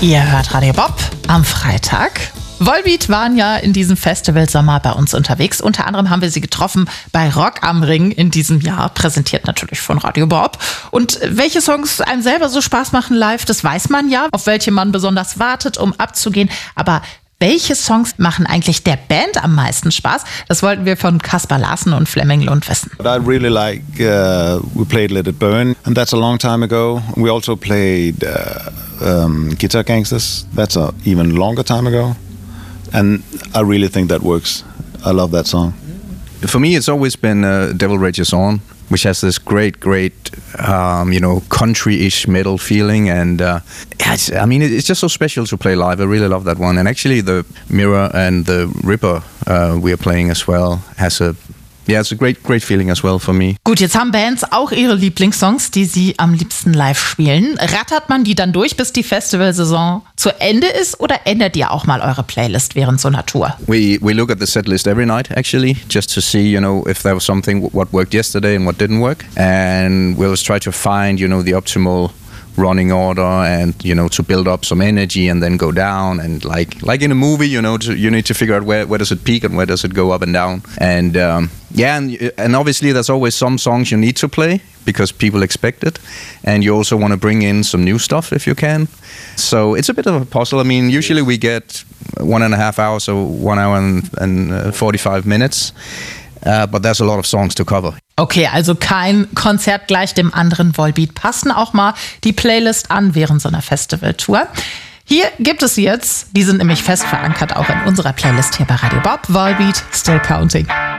Ihr hört Radio Bob am Freitag. Volbeat waren ja in diesem Festivalsommer bei uns unterwegs. Unter anderem haben wir sie getroffen bei Rock am Ring in diesem Jahr, präsentiert natürlich von Radio Bob. Und welche Songs einem selber so Spaß machen live, das weiß man ja, auf welche man besonders wartet, um abzugehen. Aber welche Songs machen eigentlich der Band am meisten Spaß? Das wollten wir von Kaspar Larsen und Flemming Lund wissen. I really like, we played Let It Burn, and that's a long time ago. We also played Guitar Gangsters, that's a even longer time ago. And I really think that works. I love that song. For me, it's always been Devil Rages On, which has this great, country-ish metal feeling. And it's just so special to play live. I really love that one. And actually, the Mirror and the Ripper we are playing as well it's a great feeling as well for me. Gut, jetzt haben Bands auch ihre Lieblingssongs, die sie am liebsten live spielen. Rattert man die dann durch, bis die Festivalsaison zu Ende ist, oder ändert ihr auch mal eure Playlist während so einer Tour? We look at the set list every night, actually, just to see, if there was something what worked yesterday and what didn't work. And we always try to find, the optimal running order and, to build up some energy and then go down. And like in a movie, you need to figure out where does it peak and where does it go up and down. And and obviously there's always some songs you need to play because people expect it. And you also want to bring in some new stuff if you can. So it's a bit of a puzzle. I mean, usually we get 1.5 hours, so 1 hour and 45 minutes. But there's a lot of songs to cover. Okay, also kein Konzert gleich dem anderen. Volbeat passen auch mal die Playlist an während so einer Festivaltour. Hier gibt es jetzt, die sind nämlich fest verankert auch in unserer Playlist hier bei Radio Bob, Volbeat, Still Counting.